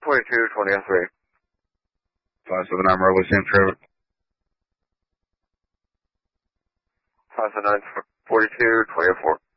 42, 20-3. 579 Merle, Sam Trevor. 579, 42, 20-4.